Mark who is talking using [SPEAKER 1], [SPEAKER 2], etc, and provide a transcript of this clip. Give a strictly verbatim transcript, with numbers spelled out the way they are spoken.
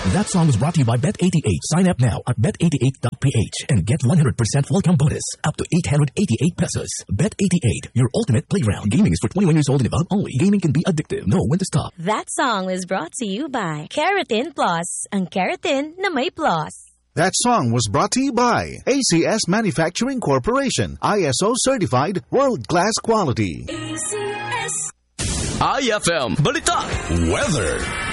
[SPEAKER 1] That song was brought to you by Bet eighty-eight. Sign up now at bet eighty-eight dot p h and get one hundred percent welcome bonus up to eight hundred eighty-eight pesos. Bet eighty-eight, your ultimate playground. Gaming is for twenty-one years old and above only. Gaming can be addictive. Know when to stop.
[SPEAKER 2] That song was brought to you by Keratin Plus. Ang keratin na may plus.
[SPEAKER 3] That song was brought to you by A C S Manufacturing Corporation. I S O certified world-class quality.
[SPEAKER 2] A C S
[SPEAKER 4] I F M Balita Weather.